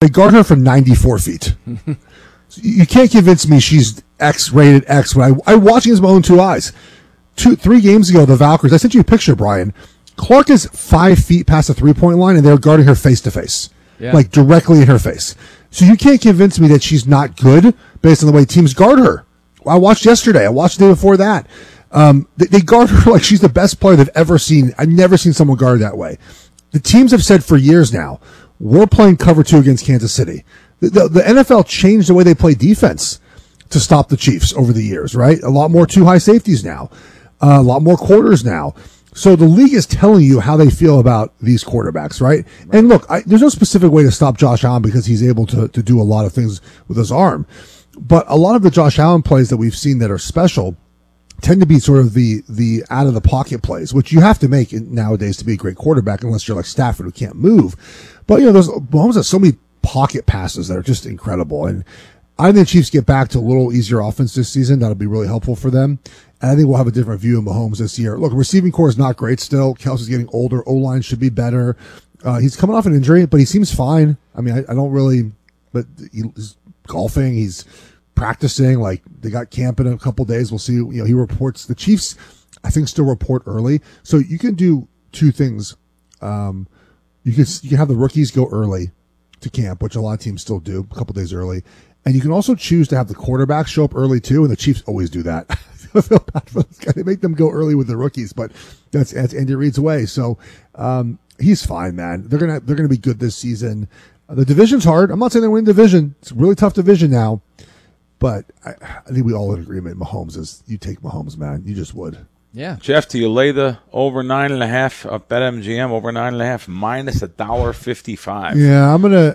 They guard her for 94 feet. You can't convince me she's X-rated X. When I'm watching this with my own 2 eyes. 3 games ago, the Valkyries, I sent you a picture, Brian. Clark is 5 feet past the 3-point line, and they're guarding her face-to-face. Yeah. Like, directly in her face. So you can't convince me that she's not good based on the way teams guard her. I watched yesterday. I watched the day before that. They guard her like she's the best player they've ever seen. I've never seen someone guard that way. The teams have said for years now, we're playing cover 2 against Kansas City. The NFL changed the way they play defense to stop the Chiefs over the years, right? A lot more 2 high safeties now, a lot more quarters now. So the league is telling you how they feel about these quarterbacks, right? And look, there's no specific way to stop Josh Allen because he's able to do a lot of things with his arm. But a lot of the Josh Allen plays that we've seen that are special tend to be sort of the out of the pocket plays, which you have to make nowadays to be a great quarterback, unless you're like Stafford who can't move. But Mahomes has so many pocket passes that are just incredible. And I think the Chiefs get back to a little easier offense this season. That'll be really helpful for them. And I think we'll have a different view of Mahomes this year. Look, receiving core is not great still. Kelsey's getting older. O-line should be better. He's coming off an injury, but he seems fine. I mean, I don't really, but he's golfing. He's practicing. Like, they got camp in a couple days. We'll see. He reports. The Chiefs, I think, still report early. So you can do 2 things. You can have the rookies go early to camp, which a lot of teams still do, a couple days early. And you can also choose to have the quarterback show up early too, and the Chiefs always do that. I feel bad for this guy. They make them go early with the rookies, but that's Andy Reid's way. So he's fine, man. They're gonna be good this season. The division's hard. I'm not saying they win the division. It's a really tough division now. But I think we all in agreement. You take Mahomes, man. You just would. Yeah. Jeff, do you lay the over 9.5 at BetMGM over 9.5 minus $1.55? Yeah, I'm gonna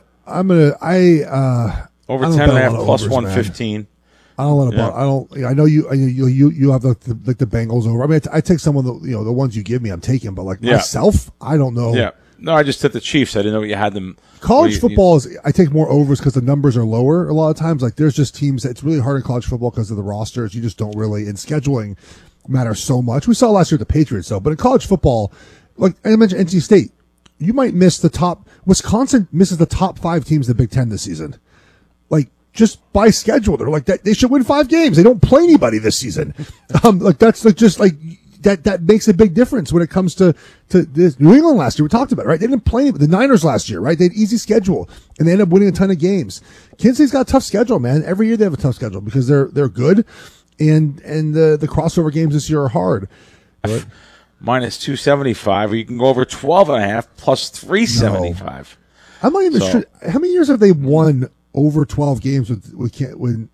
over 10.5 plus overs, 115. Man. I don't let it. I know you have the Bengals over. I mean, I take some of the ones you give me. I'm taking, but myself, I don't know. Yeah. No, I just took the Chiefs. I didn't know you had them. College football is. I take more overs because the numbers are lower a lot of times. Like, there's just teams that it's really hard in college football because of the rosters. You just don't really, and scheduling matters so much. We saw last year with the Patriots, though. But in college football, like I mentioned, NC State, you might miss the top. Wisconsin misses the top 5 teams in the Big Ten this season. Like, just by schedule, they're like that. They should win 5 games. They don't play anybody this season. That's just that makes a big difference when it comes to this. New England last year, we talked about it, right? They didn't play anybody. The Niners last year, right? They had easy schedule and they ended up winning a ton of games. Kansas City's got a tough schedule, man. Every year they have a tough schedule because they're good, and the crossover games this year are hard. But, minus 275, or you can go over 12.5 plus 375. I'm not even sure. How many years have they won over 12 games with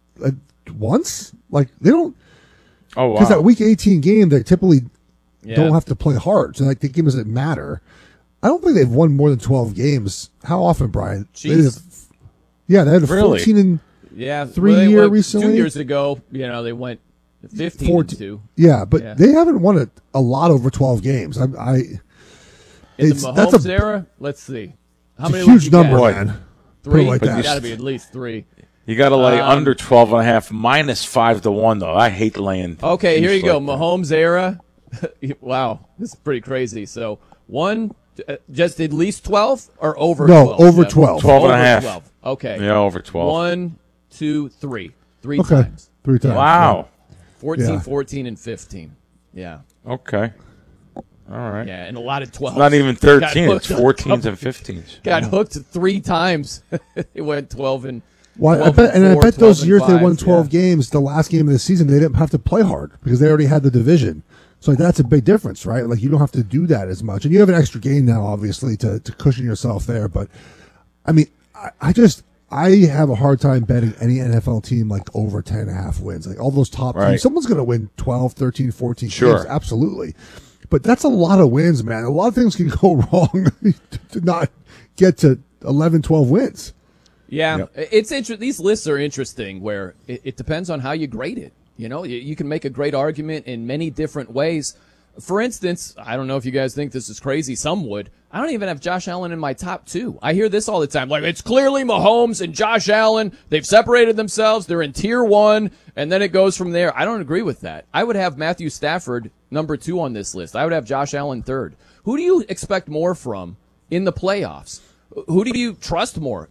once? Like, they don't. Oh, wow. Because that week 18 game, they typically don't have to play hard. So, like, the game doesn't matter. I don't think they've won more than 12 games. How often, Brian? Jeez. They had a 14 and 3 year recently. 2 years ago, they went 15 and 2. Yeah, but they haven't won a lot over 12 games. In the Mahomes era, let's see. How many? Huge number, man. 3? Like It's got to be at least 3. You got to lay under 12.5 minus 5-1 though. I hate laying. Okay, here you go. Mahomes era. Wow, this is pretty crazy. So just at least 12 or over 12? No, over 12. 12.5. 12. Okay. Yeah, over 12. 1, 2, 3. 3 times. 3 times. Wow. 14, 14, and 15. Yeah. Okay. All right. Yeah, and a lot of 12s. Not even 13. It's 14s and 15s. Got hooked 3 times. It went 12 and. Well, I bet those years they won 12 games, the last game of the season, they didn't have to play hard because they already had the division. So that's a big difference, right? Like, you don't have to do that as much. And you have an extra game now, obviously, to cushion yourself there. But, I mean, I have a hard time betting any NFL team like over 10.5 wins. Like, all those top teams, someone's going to win 12, 13, 14 games. Absolutely. But that's a lot of wins, man. A lot of things can go wrong to not get to 11, 12 wins. Yeah, it's these lists are interesting where it depends on how you grade it. You can make a great argument in many different ways. For instance, I don't know if you guys think this is crazy. Some would. I don't even have Josh Allen in my top 2. I hear this all the time. Like, it's clearly Mahomes and Josh Allen. They've separated themselves. They're in tier 1, and then it goes from there. I don't agree with that. I would have Matthew Stafford number 2 on this list. I would have Josh Allen 3rd. Who do you expect more from in the playoffs? Who do you trust more?